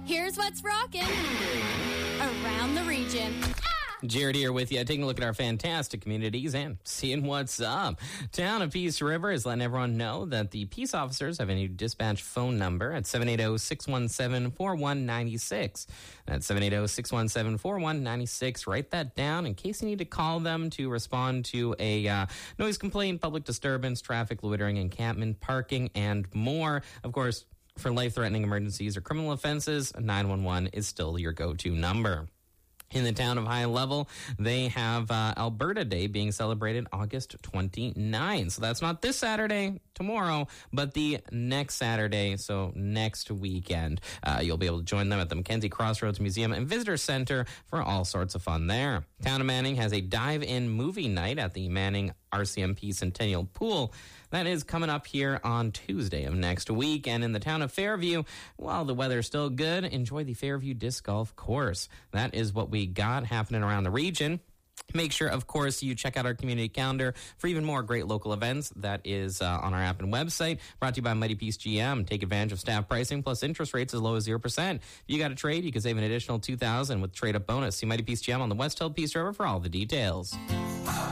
Here's what's rocking around the region. Jared here with you, taking a look at our fantastic communities and seeing what's up. Town of Peace River is letting everyone know that the peace officers have a new dispatch phone number at 780-617-4196. That's 780-617-4196. Write that down in case you need to call them to respond to a noise complaint, public disturbance, traffic, loitering, encampment, parking, and more. Of course, for life-threatening emergencies or criminal offenses, 911 is still your go-to number. In the town of High Level, they have Alberta Day being celebrated August 29. So that's not this Saturday, tomorrow, but the next Saturday, so next weekend. You'll be able to join them at the Mackenzie Crossroads Museum and Visitor Center for all sorts of fun there. Town of Manning has a dive-in movie night at the Manning RCMP Centennial Pool. That is coming up here on Tuesday of next week. And in the town of Fairview, while the weather's still good, enjoy the Fairview Disc Golf Course. That is what we got happening around the region. Make sure, of course, you check out our community calendar for even more great local events. That is on our app and website. Brought to you by Mighty Peace GM. Take advantage of staff pricing plus interest rates as low as 0%. If you got a trade, you can save an additional $2,000 with trade-up bonus. See Mighty Peace GM on the West Hill Peace River for all the details.